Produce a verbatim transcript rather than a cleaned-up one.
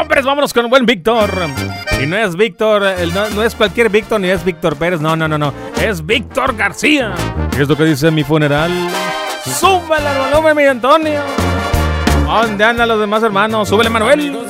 Hombres, vámonos con un buen Víctor. Y no es Víctor, no, no es cualquier Víctor, ni es Víctor Pérez, no, no, no, no. Es Víctor García. ¿Qué es lo que dice mi funeral? ¡Súbele al volumen, mi Antonio! ¿Dónde andan los demás hermanos? ¡Súbele, Manuel!